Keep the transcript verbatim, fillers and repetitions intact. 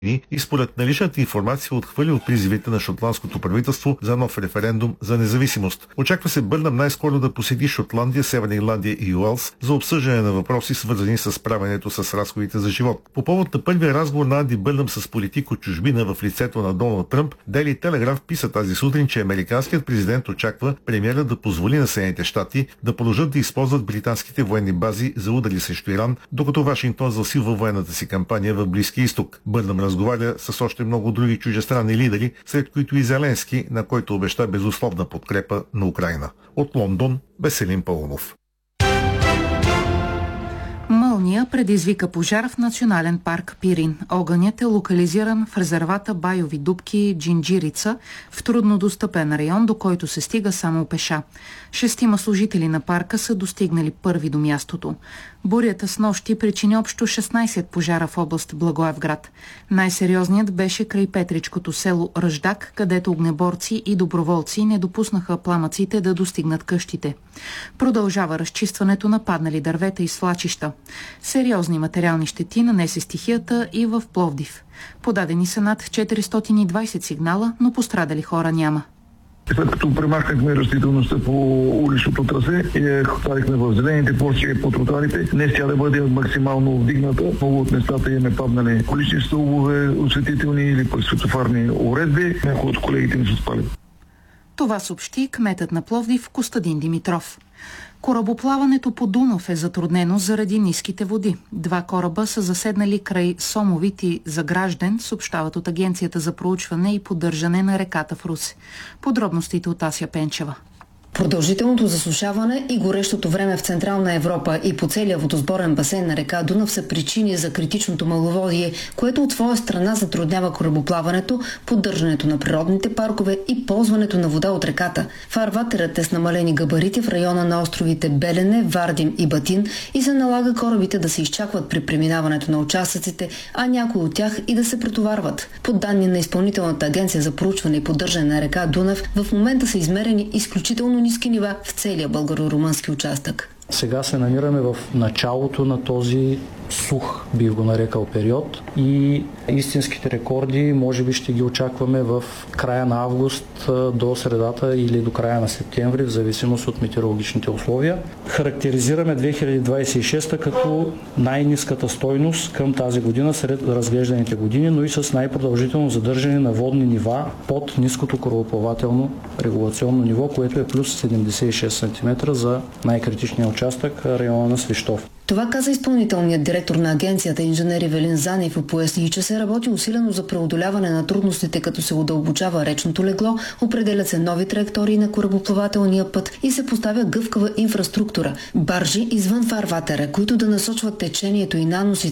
и според наличната информация отхвърли от призивите на шотландското правителство за нов референдум за независимост. Очаква се Бърнам най-скоро да посети Шотландия, Северна Ирландия и Уелс за обсъждане на въпроси, свързани с справянето с разходите за живот. По повод на първия разговор на Анди Бърнам с политик от чужбина в лицето на Доналд Тръмп, Дейли Телеграф писа тази сутрин, че американският президент очаква премиера да позволи на Съединените щати да продължат да използват британските военни бази за удари срещу Иран, докато Вашингтон засилва военната си кампания в Близкия изток. Бърнам разговаря с още много други чуждестранни лидери, сред които и Зеленски, на който обеща безусловна подкрепа на Украйна. От Лондон, Веселин Паунов. Мълния предизвика пожар в национален парк Пирин. Огънят е локализиран в резервата Байови дупки Джинджирица, в труднодостъпен район, до който се стига само пеша. Шестима служители на парка са достигнали първи до мястото. Бурята с нощи причини общо шестнайсет пожара в област Благоевград. Най-сериозният беше край Петричкото село Ръждак, където огнеборци и доброволци не допуснаха пламъците да достигнат къщите. Продължава разчистването на паднали дървета и свлачища. Сериозни материални щети нанесе стихията и в Пловдив. Подадени са над четиристотин и двайсет сигнала, но пострадали хора няма. След като премахнахме растителността по уличното трасе и я хвалихме в зелените площи по тротуарите, днес тя да бъде максимално вдигната. Много от местата имаме паднали колични стълбове, осветителни или пък светофарни уредби. Някои от колегите ни са спали. Това съобщи кметът на Пловдив Костадин Димитров. Корабоплаването по Дунав е затруднено заради ниските води. Два кораба са заседнали край Сомовит и Загражден, съобщават от Агенцията за проучване и поддържане на реката в Русе. Подробностите от Ася Пенчева. Продължителното засушаване и горещото време в Централна Европа и по целия водосборен басейн на река Дунав са причини за критичното маловодие, което от своя страна затруднява корабоплаването, поддържането на природните паркове и ползването на вода от реката. Фарватерът е с намалени габарити в района на островите Белене, Вардим и Батин и се налага корабите да се изчакват при преминаването на участъците, а някои от тях и да се претоварват. По данни на Изпълнителната агенция за проучване и поддържане на река Дунав, в момента са измерени изключително ниски нива в целия българо-румънски участък. Сега се намираме в началото на този сух, бих го нарекал, период и истинските рекорди може би ще ги очакваме в края на август до средата или до края на септември, в зависимост от метеорологичните условия. Характеризираме две хиляди двайсет и шеста като най-ниската стойност към тази година сред разглежданите години, но и с най-продължително задържане на водни нива под ниското корабоплавателно регулационно ниво, което е плюс седемдесет и шест сантиметра за най-критичния участък, района на Свищов. Това каза изпълнителният директор на агенцията инженер Ивелин Занев и поясни, че се работи усилено за преодоляване на трудностите, като се удълбочава речното легло, определят се нови траектории на корабоплавателния път и се поставя гъвкава инфраструктура, баржи извън фарватера, които да насочват течението и наносите